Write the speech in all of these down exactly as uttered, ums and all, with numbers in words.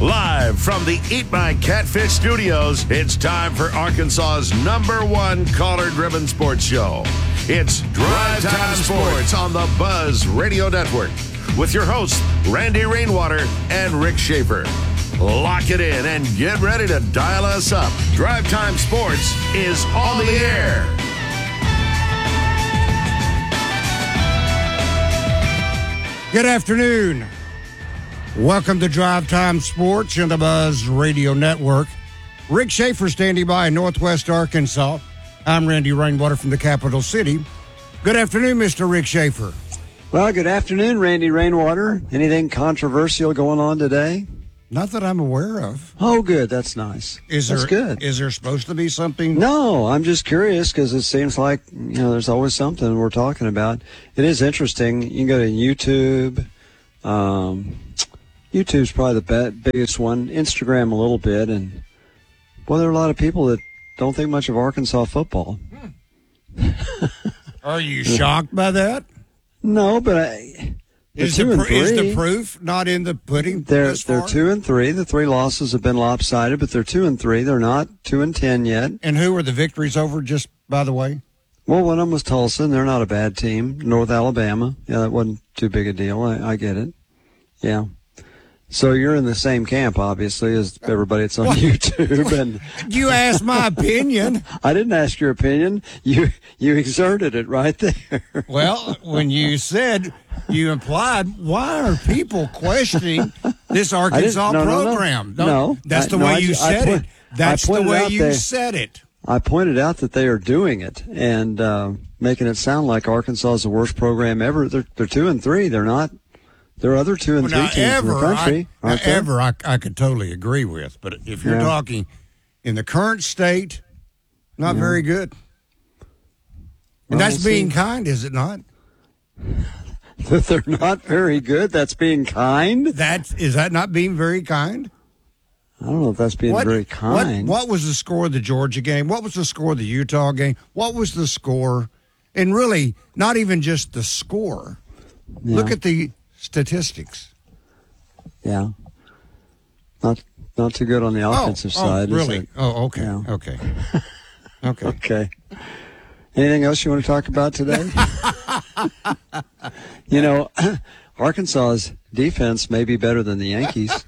Live from the Eat My Catfish studios, it's time for Arkansas's number one caller-driven sports show. It's Drive Time Sports on the Buzz Radio Network with your hosts, Randy Rainwater and Rick Schaefer. Lock it in and get ready to dial us up. Drive Time Sports is on the air. Good afternoon. Welcome to Drive Time Sports on the Buzz Radio Network. Rick Schaefer standing by in Northwest Arkansas. I'm Randy Rainwater from the capital city. Good afternoon, Mister Rick Schaefer. Well, good afternoon, Randy Rainwater. Anything controversial going on today? Not that I'm aware of. Oh, good. That's nice. Is That's there, good. Is there supposed to be something? No, I'm just curious because it seems like, you know, there's always something we're talking about. It is interesting. You can go to YouTube. Um, YouTube's probably the be- biggest one. Instagram a little bit. And, well, there are a lot of people that don't think much of Arkansas football. Hmm. Are you shocked by that? No, but I... Is two the, and pr- is three. the proof not in the pudding? They're this they're far? two and three. The three losses have been lopsided, but they're two and three. They're not two and ten yet. And who were the victories over? Just by the way. Well, one of them was Tulsa, and they're not a bad team. North Alabama. Yeah, that wasn't too big a deal. I, I get it. Yeah. So you're in the same camp, obviously, as everybody that's on What? YouTube. And You asked my opinion. I didn't ask your opinion. You you exerted it right there. Well, when you said, you implied, why are people questioning this Arkansas no, no, no. program? No, that's I- the no, way I you ju- I said put- it. That's I the pointed way out you they- said it. I pointed out that they are doing it and uh, making it sound like Arkansas is the worst program ever. They're they're two and three. They're not. There are other two and Well, three now, teams ever, in the country. I, now, aren't there? ever, I, I could totally agree with. But if you're Yeah. talking in the current state, not Yeah. very good. And Well, that's we'll being see. kind, is it not? That they're not very good. That's being kind. That's, is that not being very kind? I don't know if that's being What, very kind. What, what was the score of the Georgia game? What was the score of the Utah game? What was the score? And really, not even just the score. Yeah. Look at the statistics. Yeah. Not not too good on the offensive oh, side. Oh, is really? it? Oh, okay. Yeah. Okay. Okay. Okay. Anything else you want to talk about today? You know, Arkansas's defense may be better than the Yankees.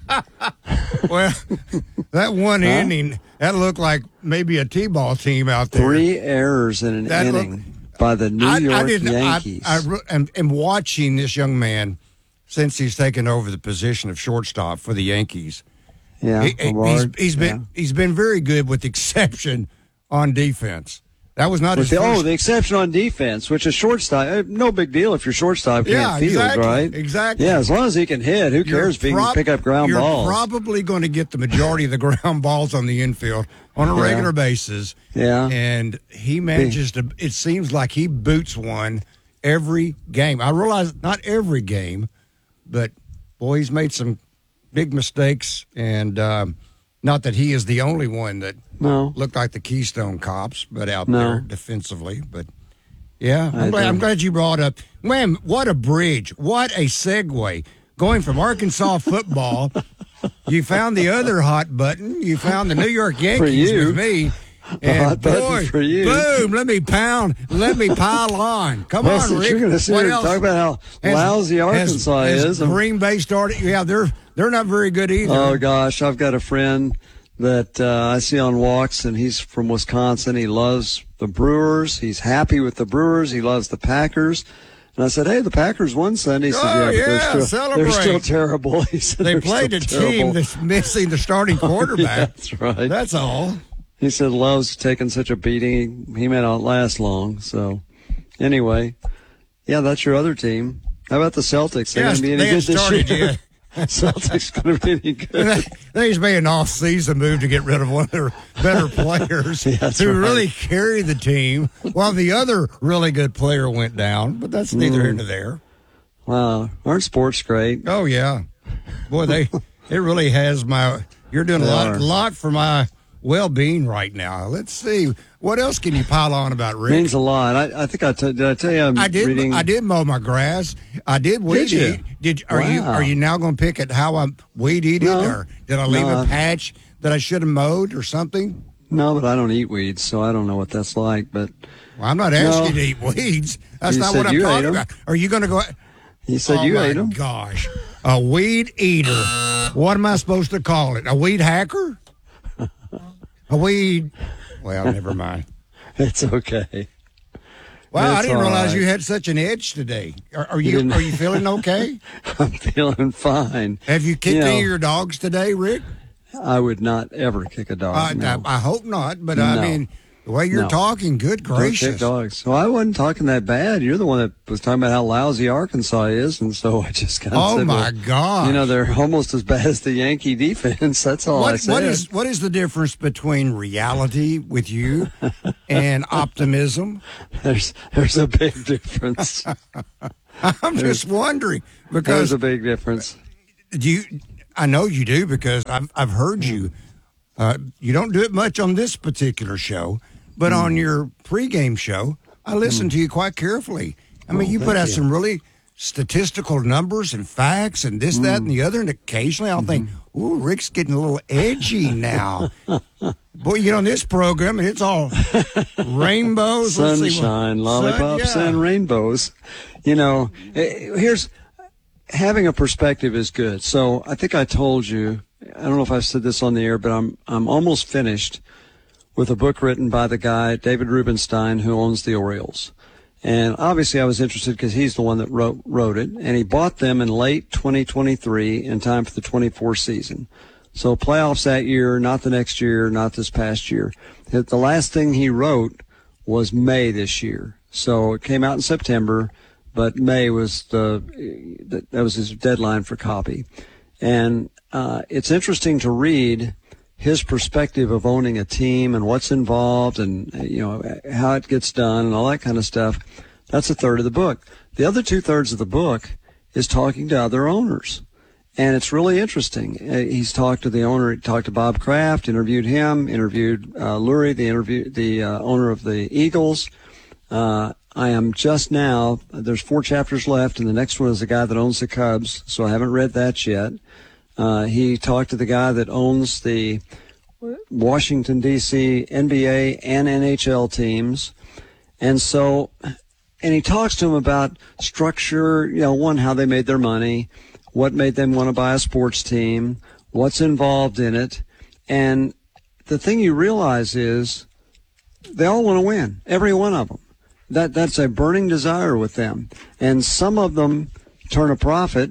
Well, that one Huh? inning, that looked like maybe a T-ball team out there. Three errors in an That inning looked- by the New I, York I didn't, Yankees. I, I, re- am, am watching this young man since he's taken over the position of shortstop for the Yankees. yeah, He- he- he's, Lombardi, he's been yeah. he's been very good with the exception on defense. That was not With his the, first. oh, the exception on defense, which is shortstop. eh, No big deal if your shortstop can't Yeah, field, exactly, right? exactly. Yeah, as long as he can hit, who You're cares if he prob- can pick up ground you're balls? probably going to get the majority of the ground balls on the infield on a Yeah. regular basis. Yeah. And he manages to, it seems like he boots one every game. I realize not every game, but boy, he's made some big mistakes. And um, not that he is the only one that No. looked like the Keystone Cops, but out No. there defensively. But yeah, I I'm glad, do. I'm glad you brought up. Man, what a bridge! What a segue! Going from Arkansas football, you found the other hot button. You found the New York Yankees you. with me. And hot button boy, for you. boom! Let me pound. Let me pile on. Come Well, on, since Rick. you're going to sit What here and else? talk about how Has- lousy has- Arkansas has is. I'm- Green Bay started. Yeah, they're they're not very good either. Oh, gosh. I've got a friend that uh, I see on walks, and he's from Wisconsin. He loves the Brewers. He's happy with the Brewers. He loves the Packers. And I said, hey, the Packers won Sunday. He said, Oh, yeah, but yeah, they're, still, they're celebrate. still terrible. He said, They "They're played a still team terrible." that's missing the starting quarterback. That's right. That's all. He said Love's taking such a beating. He, he may not last long. So, anyway, yeah, that's your other team. How about the Celtics? They're Yes, going to be any they good ain't this started year. yet. Celtics going to be any good. They just made an off-season move to get rid of one of their better players Yeah, that's who right. really carried the team, while the other really good player went down. But that's neither here nor there. Wow, aren't sports great? Oh yeah, boy, they it really has my. You're doing a They lot, are. lot for my well-being right now. Let's see. What else can you pile on about Rick? Means a lot. I, I think I t- did. I tell you, I'm I did. reading. I did mow my grass. I did weed Did you? eat. Did are Wow. you are you now going to pick at how I weed eat it, No. or did I leave No, a I- patch that I should have mowed or something? No, but I don't eat weeds, so I don't know what that's like. But Well, I'm not asking No. you to eat weeds. That's You not said what I'm you ate talking 'em. about. Are you going to go? he said oh you my ate them. gosh, a weed eater. What am I supposed to call it? A weed hacker? A weed? Well, never mind. It's okay. Well, I That's didn't all realize right. you had such an edge today. Are, are You you didn't- are you feeling okay? I'm feeling fine. Have you kicked You know, any of your dogs today, Rick? I would not ever kick a dog. Uh, no. I, I hope not, but I No. mean, the way you're No. talking, good Don't kick gracious. dogs. So I wasn't talking that bad. You're the one that was talking about how lousy Arkansas is, and so I just kind of Oh said, my well, God! you know, they're almost as bad as the Yankee defense. That's all I what, said. what is what is the difference between reality with you and optimism? There's there's a big difference. I'm just wondering There's because a big difference. do you. I know you do because I've I've heard you. Uh, you don't do it much on this particular show, but Mm. on your pregame show, I listen to you quite carefully. I mean, Oh, you put thank out you. some really statistical numbers and facts and this, that, and the other, and occasionally I'll think, Mm-hmm. "Ooh, Rick's getting a little edgy now." Boy, you get on this program and it's all rainbows, let's see what- Sunshine, lollipops, Sun- yeah. and rainbows. You know, eh, here's having a perspective is good. So I think I told you, I don't know if I've said this on the air, but I'm I'm almost finished with a book written by the guy, David Rubenstein, who owns the Orioles. And obviously I was interested because he's the one that wrote, wrote it. And he bought them in late twenty twenty-three in time for the twenty-four season. So playoffs that year, not the next year, not this past year. The last thing he wrote was May this year. So it came out in September, but May was the, that was his deadline for copy. And uh, it's interesting to read his perspective of owning a team and what's involved and, you know, how it gets done and all that kind of stuff. That's a third of the book. The other two thirds of the book is talking to other owners. And it's really interesting. Uh, He's talked to the owner, he talked to Bob Kraft, interviewed him, interviewed uh, Lurie, the interview, the uh, owner of the Eagles. Uh, I am just now, there's four chapters left, and the next one is the guy that owns the Cubs, so I haven't read that yet. Uh, he talked to the guy that owns the Washington, D C N B A and N H L teams. And so, and he talks to him about structure, you know, one, how they made their money, what made them want to buy a sports team, what's involved in it. And the thing you realize is they all want to win, every one of them. That that's a burning desire with them. And some of them turn a profit.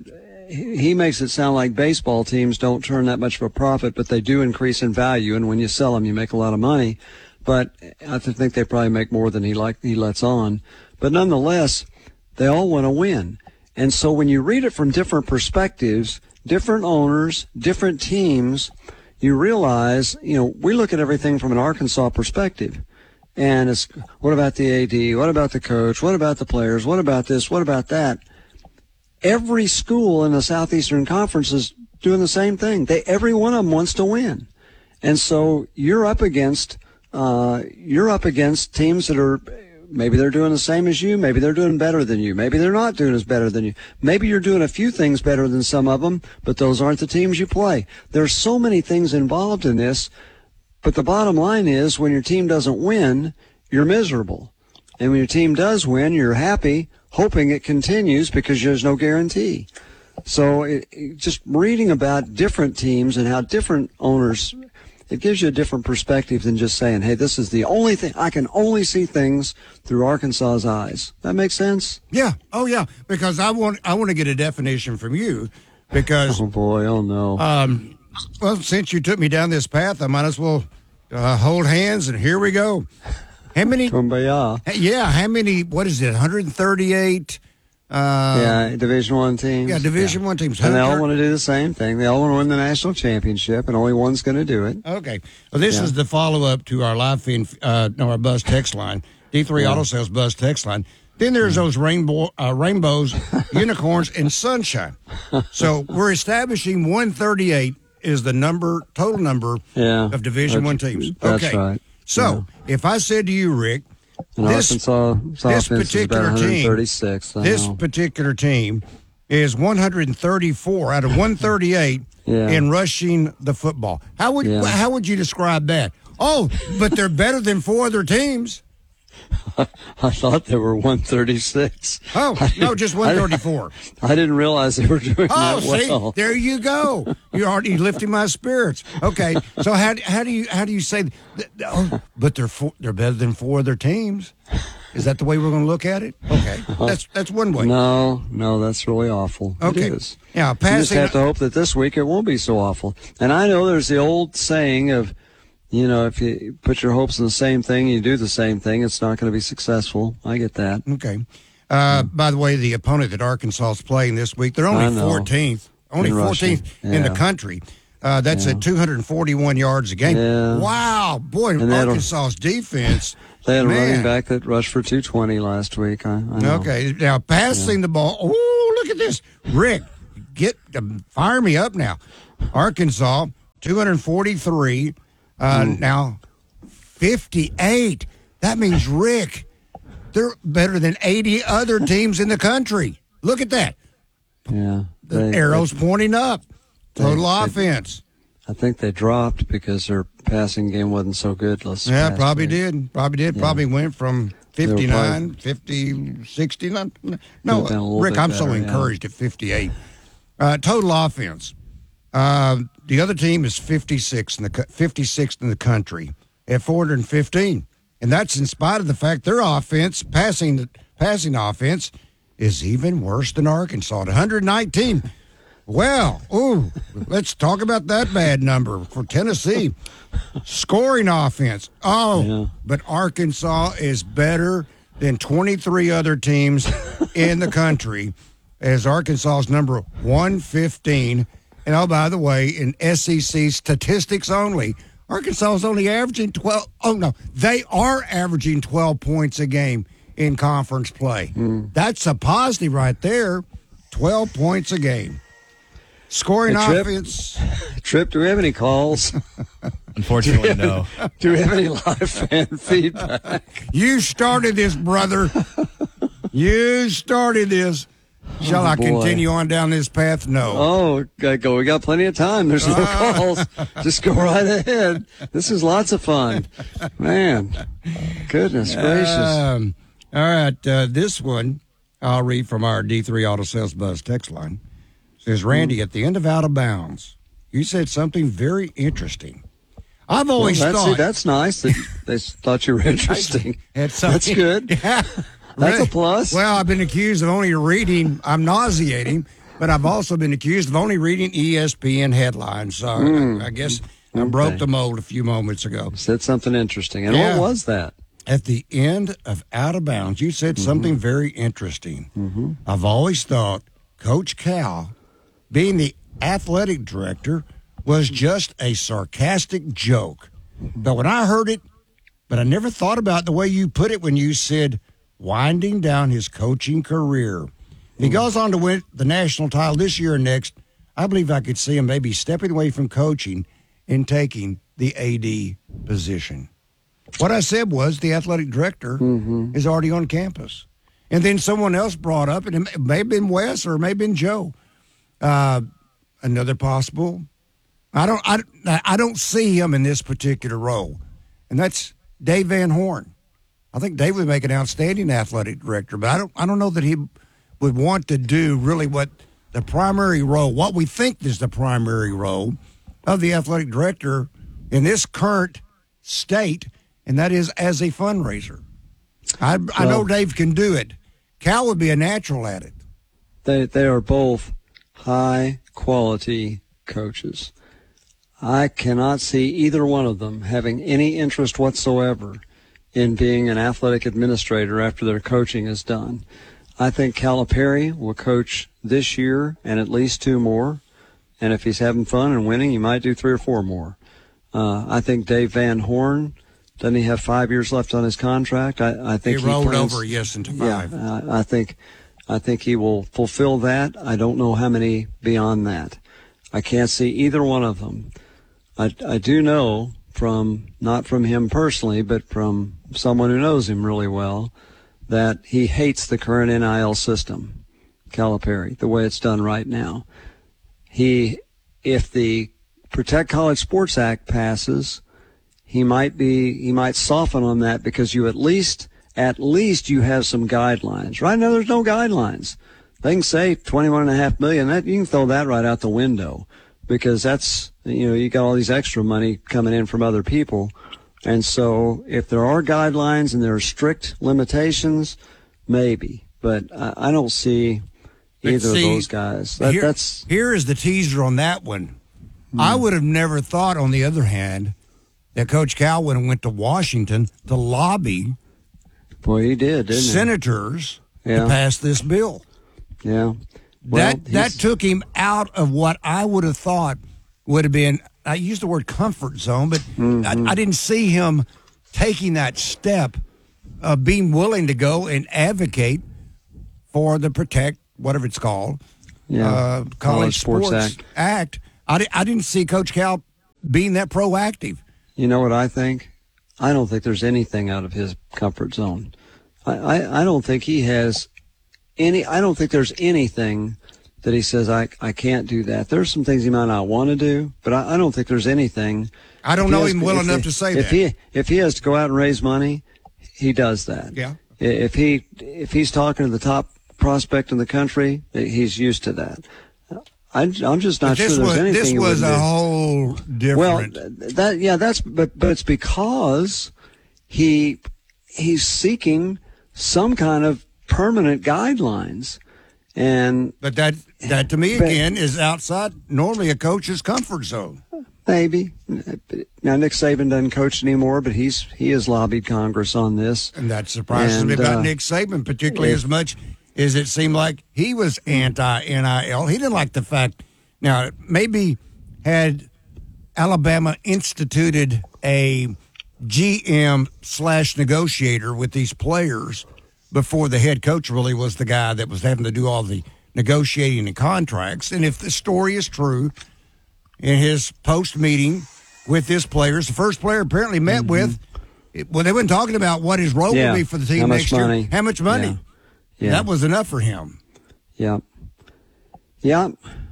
He makes it sound like baseball teams don't turn that much of a profit, but they do increase in value. And when you sell them, you make a lot of money. But I think they probably make more than he like he lets on. But nonetheless, they all want to win. And so when you read it from different perspectives, different owners, different teams, you realize, you know, we look at everything from an Arkansas perspective. And it's, what about the A D? What about the coach? What about the players? What about this? What about that? Every school in the Southeastern Conference is doing the same thing. They, every one of them wants to win. And so you're up against, uh, you're up against teams that are, maybe they're doing the same as you. Maybe they're doing better than you. Maybe they're not doing as better than you. Maybe you're doing a few things better than some of them, but those aren't the teams you play. There's so many things involved in this. But the bottom line is when your team doesn't win, you're miserable. And when your team does win, you're happy, hoping it continues because there's no guarantee. So it, it, just reading about different teams and how different owners, it gives you a different perspective than just saying, hey, this is the only thing, I can only see things through Arkansas's eyes. That makes sense? Yeah. Oh, yeah. Because I want I want to get a definition from you because, Oh, boy. Oh, no. um, well, since you took me down this path, I might as well uh, hold hands and here we go. How many? Kumbaya. Yeah. How many? What is it? one hundred thirty-eight. Uh, Yeah, Division One teams. Yeah, Division One teams. And they all want to do the same thing. They all want to win the national championship, and only one's going to do it. Okay. Well, this Yeah. is the follow-up to our live feed, uh, no, our Buzz text line, D three Yeah. Auto Sales Buzz text line. Then there's those rainbow, uh, rainbows, unicorns, and sunshine. So we're establishing one thirty-eight is the number total number yeah, of Division One teams. That's okay. right. So yeah. if I said to you, Rick, and this, Arkansas this particular team, thirty-six. this know. particular team is one hundred thirty-four out of one thirty-eight yeah. in rushing the football. How would yeah. how would you describe that? Oh, but they're better than four other teams. I thought they were one thirty-six. Oh, no, just one thirty-four. I, I didn't realize they were doing oh, that well. See, there you go. You're already lifting my spirits. Okay, so how how do you how do you say? That, oh, but they're four, they're better than four other teams. Is that the way we're going to look at it? Okay, that's that's one way. No, no, that's really awful. Okay, it is. Yeah, passing. You just have to hope that this week it won't be so awful. And I know there's the old saying of, you know, if you put your hopes in the same thing, you do the same thing, it's not going to be successful. I get that. Okay. Uh, by the way, the opponent that Arkansas is playing this week, they're only fourteenth, only in fourteenth yeah. in the country. Uh, that's yeah. at two hundred forty-one yards a game. Yeah. Wow, boy, and Arkansas's defense. They had a man. running back that rushed for two twenty last week. I, I know. Okay, now passing yeah. the ball. Oh, look at this, Rick. Get um, fire me up now. Arkansas two hundred forty-three. Uh, mm. Now, fifty-eight. That means, Rick, they're better than eighty other teams in the country. Look at that. Yeah. The they, arrow's they, pointing up. Total they, offense. They, I think they dropped because their passing game wasn't so good. Let's yeah, probably did. Probably did. Yeah. Probably went from fifty-nine, probably, fifty, sixty-nine. No, Rick, I'm better, so encouraged yeah. at fifty-eight. Uh, total offense. Uh, the other team is fifty-six in the fifty-sixth in the country at four hundred fifteen, and that's in spite of the fact their offense, passing passing offense, is even worse than Arkansas at one hundred nineteen. Well, ooh, let's talk about that bad number for Tennessee. Scoring offense. Oh, yeah. But Arkansas is better than twenty-three other teams in the country, as Arkansas's number one fifteen. And, oh, by the way, in S E C statistics only, Arkansas is only averaging twelve. Oh, no, they are averaging twelve points a game in conference play. Mm. That's a positive right there, twelve points a game. Scoring hey, Trip, offense. Trip, do we have any calls? Unfortunately, do no. Have, do we have any live fan feedback? You started this, brother. You started this. Shall oh, I boy. continue on down this path? No. Oh, go. We got plenty of time. There's no uh. calls. Just go right ahead. This is lots of fun. Man, goodness gracious. Um, all right. Uh, this one I'll read from our D three Auto Sales Buzz text line. It says, Randy, mm. at the end of Out of Bounds, you said something very interesting. I've always well, that's, thought. See, that's nice that they thought you were interesting. That's good. Yeah. That's a plus. Well, I've been accused of only reading, I'm nauseating, but I've also been accused of only reading E S P N headlines. So mm. I, I guess I okay. broke the mold a few moments ago. You said something interesting. And yeah. what was that? At the end of Out of Bounds, you said mm-hmm. something very interesting. Mm-hmm. I've always thought Coach Cal, being the athletic director, was just a sarcastic joke. But when I heard it, but I never thought about the way you put it when you said, winding down his coaching career. If he goes on to win the national title this year and next, I believe I could see him maybe stepping away from coaching and taking the A D position. What I said was the athletic director mm-hmm. is already on campus. And then someone else brought up, and it may have been Wes or it may have been Joe, uh, another possible. I don't, I, I don't see him in this particular role, and that's Dave Van Horn. I think Dave would make an outstanding athletic director, but I don't I don't know that he would want to do really what the primary role, what we think is the primary role of the athletic director in this current state, and that is as a fundraiser. I, well, I know Dave can do it. Cal would be a natural at it. They they are both high-quality coaches. I cannot see either one of them having any interest whatsoever in being an athletic administrator after their coaching is done. I think Calipari will coach this year and at least two more. And if he's having fun and winning, he might do three or four more. Uh, I think Dave Van Horn, doesn't he have five years left on his contract? I, I think he, he rolled plans, over, yes, into five. Yeah, I, I think, I think he will fulfill that. I don't know how many beyond that. I can't see either one of them. I, I do know from, not from him personally, but from someone who knows him really well, that he hates the current N I L system, Calipari, the way it's done right now. He, if the Protect College Sports Act passes, he might be, he might soften on that because you at least, at least you have some guidelines. Right now there's no guidelines. They can say twenty-one and a half million. That, you can throw that right out the window because that's, you know, you got all these extra money coming in from other people. And so if there are guidelines and there are strict limitations, maybe. But I, I don't see either see, of those guys. That, here, that's here is the teaser on that one. Hmm. I would have never thought, on the other hand, that Coach Cal would have went to Washington to lobby Boy, he did, didn't senators he? Yeah. to pass this bill. Yeah. Well, that that took him out of what I would have thought would have been, I used the word comfort zone, but mm-hmm. I, I didn't see him taking that step of being willing to go and advocate for the Protect, whatever it's called, yeah. uh, College, College Sports, Sports Act. Act. I, di- I didn't see Coach Cal being that proactive. You know what I think? I don't think there's anything out of his comfort zone. I, I, I don't think he has any, I don't think there's anything that he says, I, I can't do that. There's some things he might not want to do, but I, I don't think there's anything. I don't if know has, him well enough he, to say if that. He, if he has to go out and raise money, he does that. Yeah. If he, if he's talking to the top prospect in the country, he's used to that. I, I'm just not sure there's was, anything. This was a do. whole different. Well, that yeah, that's but but it's because he he's seeking some kind of permanent guidelines, and but that that to me but, again is outside normally a coach's comfort zone. Maybe now Nick Saban doesn't coach anymore, but he's he has lobbied Congress on this, and that surprises and, me about uh, Nick Saban, particularly if, as much. Is it seemed like he was anti-N I L. He didn't like the fact. Now, maybe had Alabama instituted a G M slash negotiator with these players before the head coach really was the guy that was having to do all the negotiating and contracts. And if the story is true, in his post-meeting with his players, the first player apparently met mm-hmm. with, well, they weren't talking about what his role yeah. would be for the team How next much money. year. How much money? Yeah. Yeah. That was enough for him. Yeah. Yeah.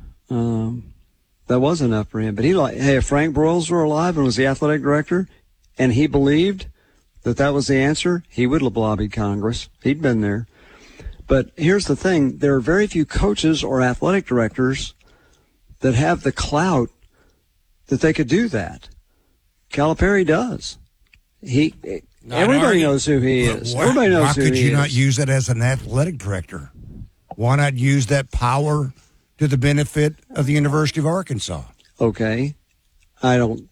Um, that was enough for him. But he like, hey, if Frank Broyles were alive and was the athletic director and he believed that that was the answer, he would have lobbied Congress. He'd been there. But here's the thing. There are very few coaches or athletic directors that have the clout that they could do that. Calipari does. He... Not Everybody knows who he is. Why, Everybody knows why who he is. Why could you not use it as an athletic director? Why not use that power to the benefit of the University of Arkansas? Okay. I don't.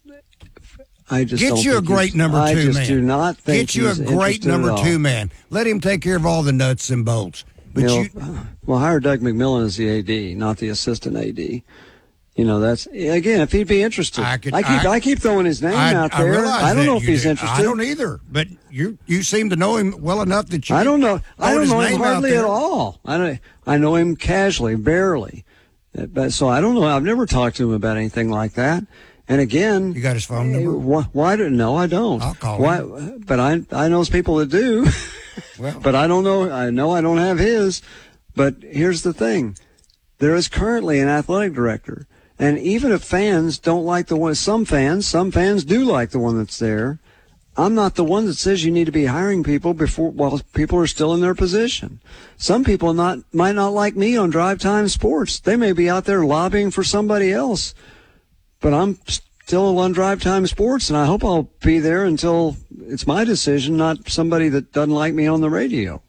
I just Get don't you a great number two I man. I just do not think Get you a great number two man. Let him take care of all the nuts and bolts. But you know, you, well, hire Doug McMillan as the A D, not the assistant A D. You know, that's, again, if he'd be interested. I, could, I keep I, I keep throwing his name I, out there. I, I don't know if he's did. interested. I don't either. But you you seem to know him well enough that you I don't know. I don't know him hardly at all. I don't, I know him casually, barely. But so I don't know. I've never talked to him about anything like that. And again, you got his phone number? Why, why do no, I don't. I'll call why, him. But I I know people that do. Well, but I don't know. I know I don't have his. But here's the thing: there is currently an athletic director. And even if fans don't like the one, some fans, some fans do like the one that's there. I'm not the one that says you need to be hiring people before while people are still in their position. Some people not might not like me on Drive Time Sports. They may be out there lobbying for somebody else, but I'm still on Drive Time Sports, and I hope I'll be there until it's my decision, not somebody that doesn't like me on the radio.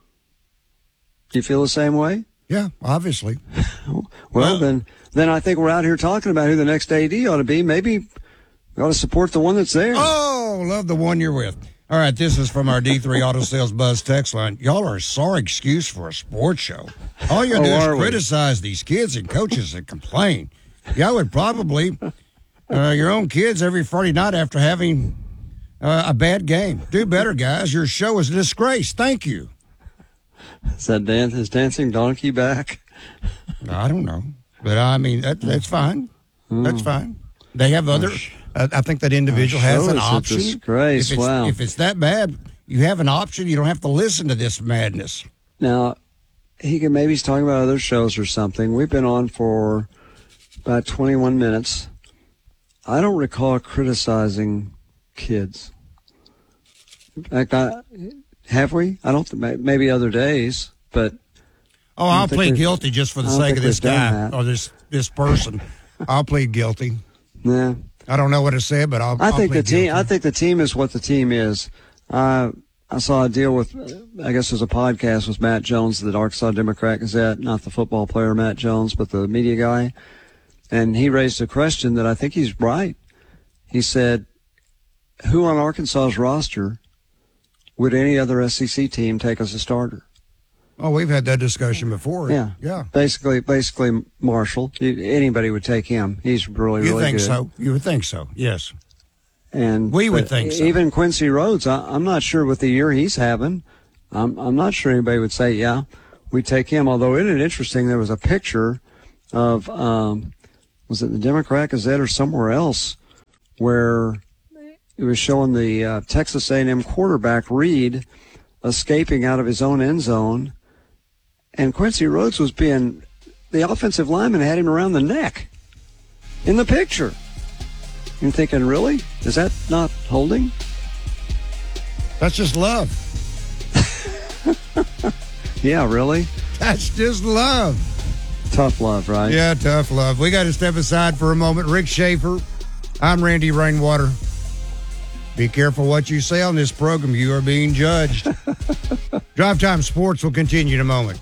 Do you feel the same way? Yeah, obviously. well, well, then. Then I think we're out here talking about who the next A D ought to be. Maybe we ought to support the one that's there. Oh, love the one you're with. All right, this is from our D three Auto Sales Buzz text line. Y'all are a sorry excuse for a sports show. All you oh, do is we? criticize these kids and coaches that complain. Y'all would probably uh, your own kids every Friday night after having uh, a bad game. Do better, guys. Your show is a disgrace. Thank you. Is that Dan- is Dancing Donkey back? I don't know. But, I mean, that, that's fine. Mm. That's fine. They have other. Uh, I think that individual has an option. It's a disgrace. If it's, wow. if it's that bad, you have an option. You don't have to listen to this madness. Now, he can maybe he's talking about other shows or something. We've been on for about twenty-one minutes. I don't recall criticizing kids. In fact, I, have we? I don't. Maybe other days, but. Oh, I'll plead guilty just for the sake of this guy or this this person. I'll plead guilty. Yeah. I don't know what to say, but I'll. I I'll think plead the team. guilty. I think the team is what the team is. Uh, I saw a deal with, I guess there's a podcast with Matt Jones, the Arkansas Democrat Gazette, not the football player Matt Jones, but the media guy, and he raised a question that I think he's right. He said, "Who on Arkansas's roster would any other S E C team take as a starter?" Oh, we've had that discussion before. Yeah, yeah. Basically, basically Marshall. Anybody would take him. He's really, you really think good. so? You would think so? Yes. And we would think so. Even Quincy Rhodes, I, I'm not sure with the year he's having. I'm I'm not sure anybody would say, yeah, we take him. Although isn't it interesting? There was a picture of um, was it the Democrat Gazette or somewhere else where it was showing the uh, Texas A and M quarterback Reed escaping out of his own end zone. And Quincy Rhodes was being, the offensive lineman had him around the neck in the picture. You're thinking, really? Is that not holding? That's just love. Yeah, really? That's just love. Tough love, right? Yeah, tough love. We got to step aside for a moment. Rick Schaefer, I'm Randy Rainwater. Be careful what you say on this program. You are being judged. Drive Time Sports will continue in a moment.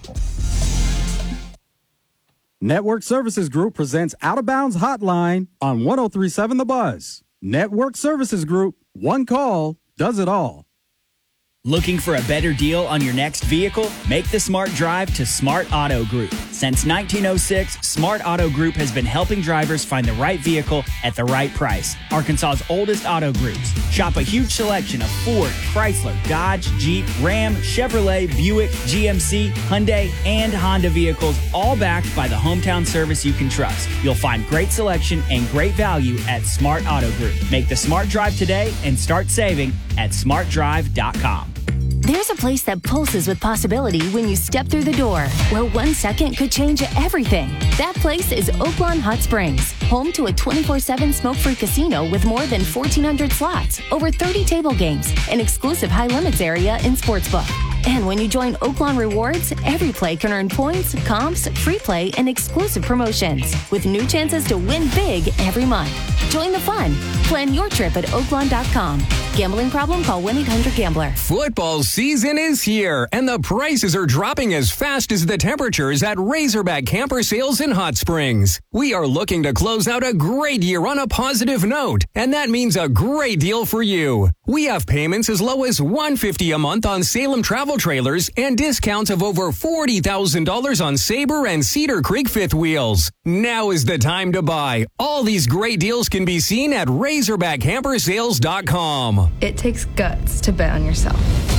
Network Services Group presents Out of Bounds Hotline on one oh three point seven The Buzz. Network Services Group, one call, does it all. Looking for a better deal on your next vehicle? Make the smart drive to Smart Auto Group. Since nineteen oh six, Smart Auto Group has been helping drivers find the right vehicle at the right price. Arkansas's oldest auto groups. Shop a huge selection of Ford, Chrysler, Dodge, Jeep, Ram, Chevrolet, Buick, G M C, Hyundai, and Honda vehicles, all backed by the hometown service you can trust. You'll find great selection and great value at Smart Auto Group. Make the smart drive today and start saving at smart drive dot com. There's a place that pulses with possibility when you step through the door, where one second could change everything. That place is Oaklawn Hot Springs, home to a twenty-four seven smoke-free casino with more than fourteen hundred slots, over thirty table games, an exclusive high-limits area and sportsbook. And when you join Oaklawn Rewards, every play can earn points, comps, free play, and exclusive promotions, with new chances to win big every month. Join the fun. Plan your trip at oaklawn dot com. Gambling problem? Call one eight hundred gambler. Football season is here, and the prices are dropping as fast as the temperatures at Razorback Camper Sales in Hot Springs. We are looking to close out a great year on a positive note, and that means a great deal for you. We have payments as low as one hundred fifty dollars a month on Salem travel trailers and discounts of over forty thousand dollars on Sabre and Cedar Creek fifth wheels. Now is the time to buy. All these great deals can be seen at razorback camper sales dot com. It takes guts to bet on yourself.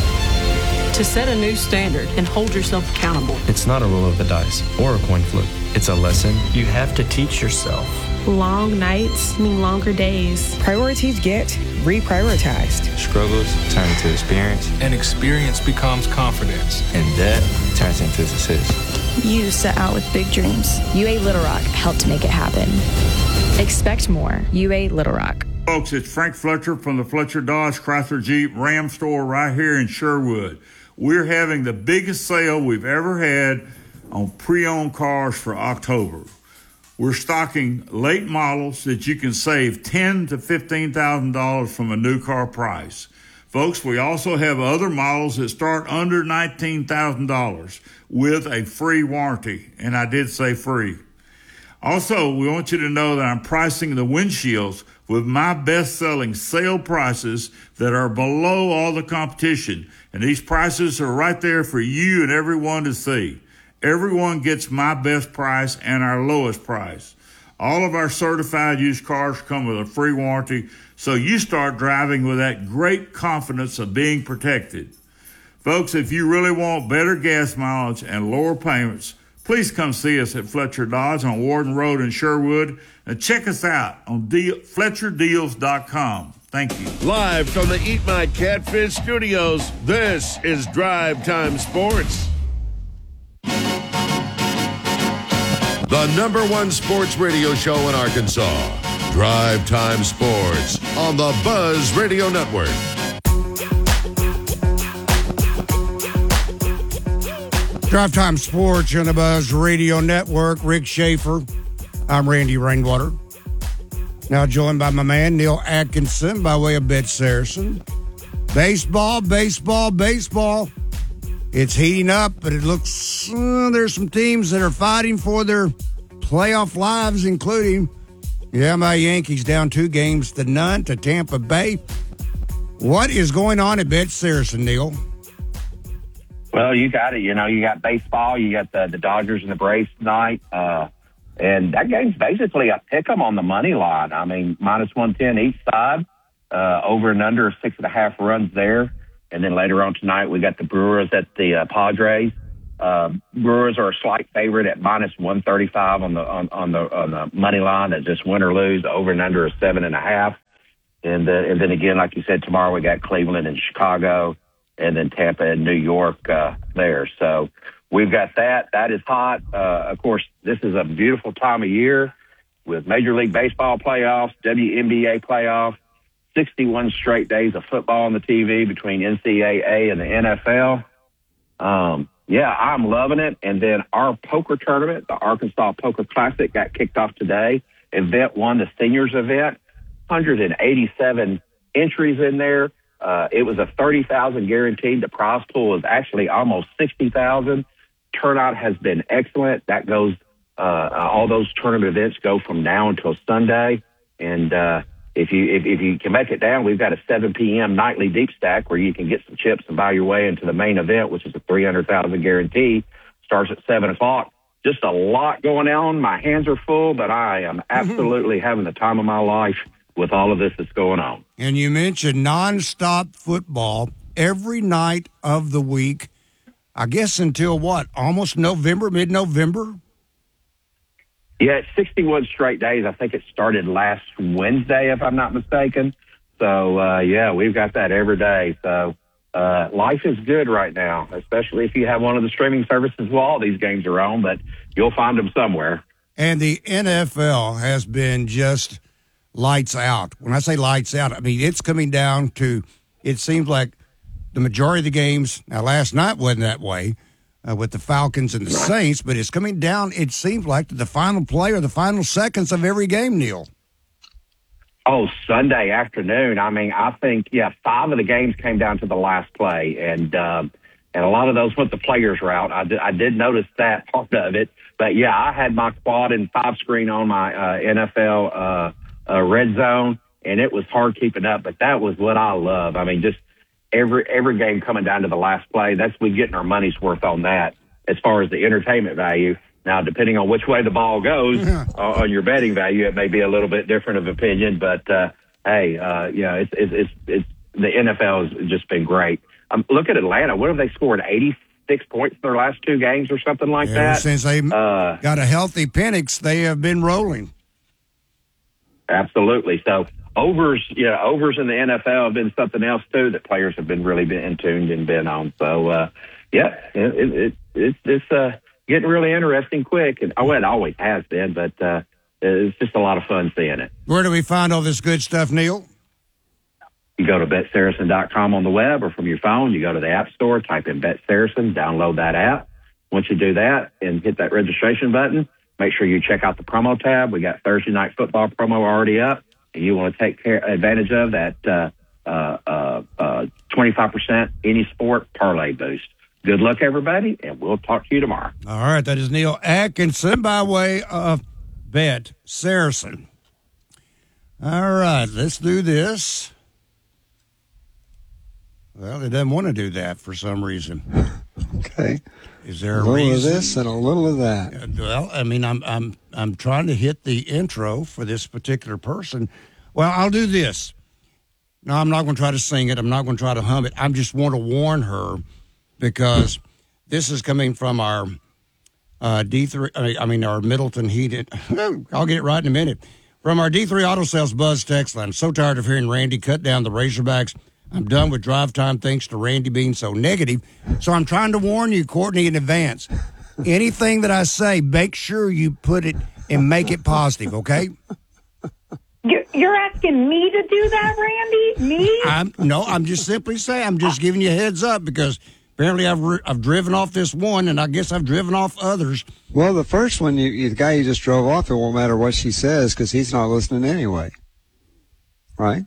To set a new standard and hold yourself accountable. It's not a roll of the dice or a coin flip. It's a lesson you have to teach yourself. Long nights mean longer days. Priorities get reprioritized. Struggles turn into experience. And experience becomes confidence. And that turns into success. You set out with big dreams. U A Little Rock helped make it happen. Expect more. U A Little Rock. Folks, it's Frank Fletcher from the Fletcher Dodge Chrysler Jeep Ram store right here in Sherwood. We're having the biggest sale we've ever had on pre-owned cars for October. We're stocking late models that you can save ten thousand to fifteen thousand dollars from a new car price. Folks, we also have other models that start under nineteen thousand dollars with a free warranty, and I did say free. Also, we want you to know that I'm pricing the windshields with my best-selling sale prices that are below all the competition. And these prices are right there for you and everyone to see. Everyone gets my best price and our lowest price. All of our certified used cars come with a free warranty, so you start driving with that great confidence of being protected. Folks, if you really want better gas mileage and lower payments, Please come see us at Fletcher Dodge on Warden Road in Sherwood and check us out on Fletcher Deals dot com. Thank you. Live from the Eat My Catfish studios, this is Drive Time Sports. The number one sports radio show in Arkansas. Drive Time Sports on the Buzz Radio Network. Drive Time Sports on the Buzz Radio Network. Rick Schaefer. I'm Randy Rainwater. Now joined by my man, Neil Atkinson, by way of Bet Saracen. Baseball, baseball, baseball. It's heating up, but it looks uh, there's some teams that are fighting for their playoff lives, including, yeah, my Yankees down two games to none to Tampa Bay. What is going on at Bet Saracen, Neil? Well, you got it. You know, you got baseball. You got the, the Dodgers and the Braves tonight. Uh, and that game's basically a pick 'em on the money line. I mean, minus one ten each side, uh, over and under six and a half runs there. And then later on tonight, we got the Brewers at the uh, Padres. Uh, Brewers are a slight favorite at minus one thirty-five on the on, on the on the money line. That's just win or lose. Over and under a seven and a half. And uh, and then again, like you said, tomorrow we got Cleveland and Chicago, and then Tampa and New York uh, there. So we've got that. That is hot. Uh, of course, this is a beautiful time of year with Major League Baseball playoffs, W N B A playoffs, sixty-one straight days of football on the T V between N C double A and the N F L. Um, yeah, I'm loving it. And then our poker tournament, the Arkansas Poker Classic, got kicked off today. Event won the seniors event, one hundred eighty-seven entries in there. Uh, it was a thirty thousand guaranteed. The prize pool is actually almost sixty thousand. Turnout has been excellent. That goes, uh, all those tournament events go from now until Sunday. And, uh, if you, if, if you can make it down, we've got a seven p.m. nightly deep stack where you can get some chips and buy your way into the main event, which is a three hundred thousand guarantee. Starts at seven o'clock. Just a lot going on. My hands are full, but I am absolutely having the time of my life with all of this that's going on. And you mentioned nonstop football every night of the week, I guess until what, almost November, mid-November? Yeah, it's sixty-one straight days. I think it started last Wednesday, if I'm not mistaken. So, uh, yeah, we've got that every day. So uh, life is good right now, especially if you have one of the streaming services. Well, all these games are on, but you'll find them somewhere. And the N F L has been just lights out. When I say lights out, I mean it's coming down to, it seems like the majority of the games, now last night wasn't that way uh, with the Falcons and the Saints, but it's coming down, it seems like, to the final play or the final seconds of every game, Neil. Oh, Sunday afternoon. I mean, I think, yeah, five of the games came down to the last play, and um, and a lot of those went the players' route. I did, I did notice that part of it. But, yeah, I had my quad and five screen on my uh, N F L uh Uh, red zone, and it was hard keeping up, but that was what I love. I mean, just every every game coming down to the last play, that's we getting our money's worth on that as far as the entertainment value. Now, depending on which way the ball goes uh, on your betting value, it may be a little bit different of opinion, but uh, hey, uh, you know, it's, it's, it's, it's the N F L has just been great. Um, look at Atlanta. What have they scored? eighty-six points in their last two games or something like Ever that? Since they uh, got a healthy Penix, they have been rolling. Absolutely. So overs, yeah, overs in the N F L have been something else too that players have been really been in tuned and been on. So uh, yeah, it, it, it, it's it's uh, getting really interesting quick, and oh, it always has been, but uh, it's just a lot of fun seeing it. Where do we find all this good stuff, Neil? You go to Bet Saracen dot com on the web or from your phone. You go to the App Store, type in Bet Saracen, download that app. Once you do that and hit that registration button, make sure you check out the promo tab. We got Thursday Night Football promo already up, and you want to take care, advantage of that uh, uh, uh, uh, twenty-five percent any sport parlay boost. Good luck, everybody, and we'll talk to you tomorrow. All right, that is Neil Atkinson by way of Bet Saracen. All right, let's do this. Well, they doesn't want to do that for some reason. Okay. Is there a, a little reason? of this and a little of that? Well, I mean, I'm I'm I'm trying to hit the intro for this particular person. Well, I'll do this. No, I'm not going to try to sing it. I'm not going to try to hum it. I just want to warn her because this is coming from our uh, D three, I mean, our Middleton Heated. I'll get it right in a minute. From our D three Auto Sales Buzz text line. I'm so tired of hearing Randy cut down the Razorbacks. I'm done with drive time thanks to Randy being so negative. So I'm trying to warn you, Courtney, in advance. Anything that I say, make sure you put it and make it positive, okay? You're, you're asking me to do that, Randy? Me? I'm, no, I'm just simply saying, I'm just giving you a heads up because apparently I've re- I've driven off this one, and I guess I've driven off others. Well, the first one, you, you, the guy you just drove off, it won't matter what she says because he's not listening anyway. Right?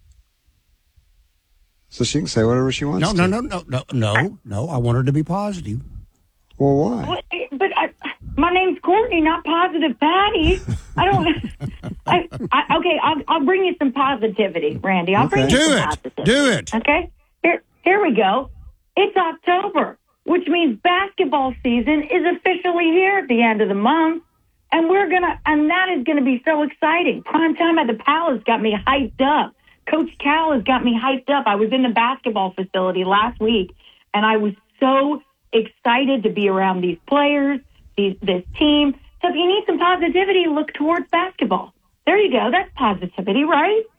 So she can say whatever she wants no, to. No, no, no, no, no, no. I want her to be positive. Well, why? Well, but I, my name's Courtney, not Positive Patty. I don't. I, I, okay, I'll, I'll bring you some positivity, Randy. I'll Okay. bring you Do some it. positivity. Do it. Okay. Here, here we go. It's October, which means basketball season is officially here at the end of the month, and we're gonna, and that is gonna be so exciting. Prime time at the Palace got me hyped up. Coach Cal has got me hyped up. I was in the basketball facility last week, and I was so excited to be around these players, these, this team. So if you need some positivity, look towards basketball. There you go. That's positivity, right?